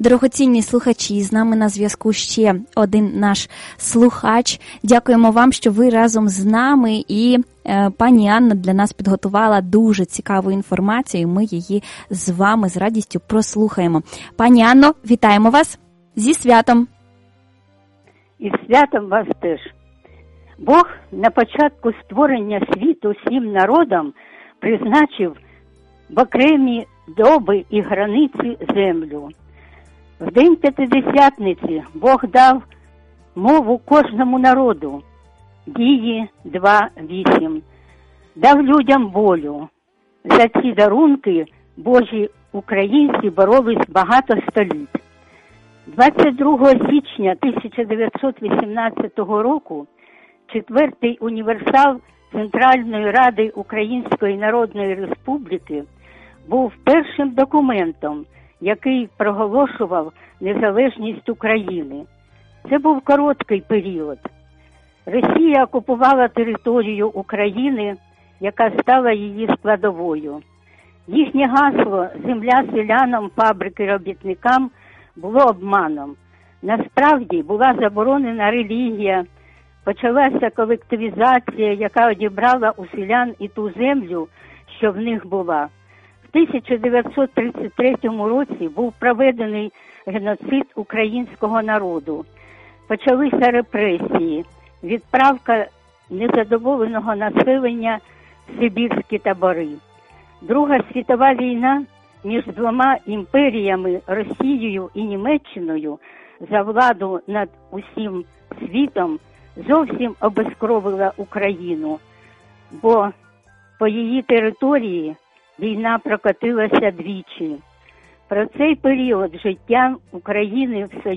Дорогоцінні слухачі, з нами на зв'язку ще один наш слухач. Дякуємо вам, що ви разом з нами, і пані Анна для нас підготувала дуже цікаву інформацію, ми її з вами з радістю прослухаємо. Пані Анно, вітаємо вас зі святом! І святом вас теж. Бог на початку створення світу всім народам призначив в окремі доби і границі землю. В день П'ятидесятниці Бог дав мову кожному народу. Дії 2:8. Дав людям волю. За ці дарунки Божі українці боролись багато століть. 22 січня 1918 року Четвертий універсал Центральної Ради Української Народної Республіки був першим документом, який проголошував незалежність України. Це був короткий період. Росія окупувала територію України, яка стала її складовою. Їхнє гасло «Земля селянам, фабрики робітникам» було обманом. Насправді була заборонена релігія, почалася колективізація, яка одібрала у селян і ту землю, що в них була. В 1933 році був проведений геноцид українського народу. Почалися репресії, відправка незадоволеного населення в сибірські табори. Друга світова війна між двома імперіями, Росією і Німеччиною, за владу над усім світом, зовсім обезкровила Україну, бо по її території війна прокотилася двічі. Про цей період життя України в Союзі